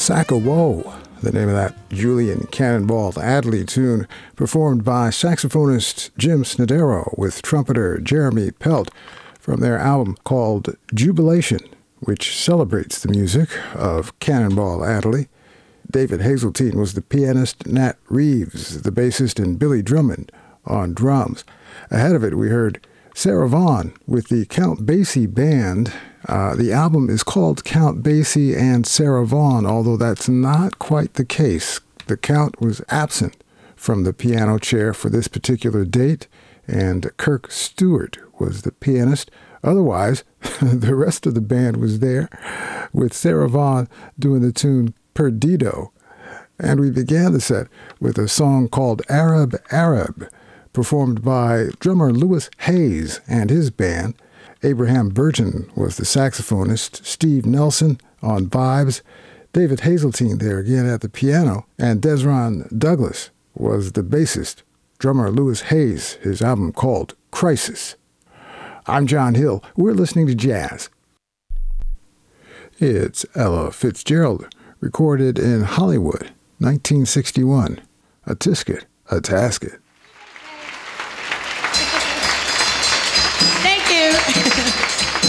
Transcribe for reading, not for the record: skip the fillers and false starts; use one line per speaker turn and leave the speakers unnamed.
Sack-a-Woe, the name of that Julian Cannonball Adderley tune, performed by saxophonist Jim Snodero with trumpeter Jeremy Pelt from their album called Jubilation, which celebrates the music of Cannonball Adderley. David Hazeltine was the pianist, Nat Reeves, the bassist, and Billy Drummond on drums. Ahead of it, we heard Sarah Vaughan with the Count Basie Band. The album is called Count Basie and Sarah Vaughan, although that's not quite the case. The Count was absent from the piano chair for this particular date, and Kirk Stewart was the pianist. Otherwise, the rest of the band was there, with Sarah Vaughan doing the tune Perdido. And we began the set with a song called Arab Arab, performed by drummer Louis Hayes and his band. Abraham Burton was the saxophonist, Steve Nelson on vibes, David Hazeltine there again at the piano, and Desron Douglas was the bassist. Drummer Louis Hayes, his album called Crisis. I'm John Hill. We're listening to jazz. It's Ella Fitzgerald, recorded in Hollywood, 1961. A tisket, a tasket.
Thank you.